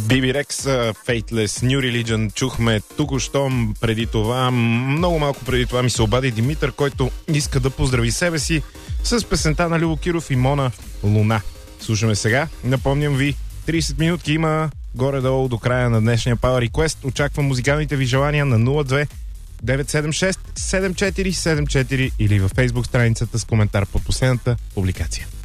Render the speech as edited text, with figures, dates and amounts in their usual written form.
BB Rex, Faithless, New Religion чухме току-що. Преди това, много малко преди това ми се обади Димитър, който иска да поздрави себе си с песента на Любо Киров и Мона Луна. Слушаме сега. Напомням ви, 30 минутки има горе-долу до края на днешния Power Request. Очаквам музикалните ви желания на 02 976 7474 или във Facebook страницата с коментар под последната публикация.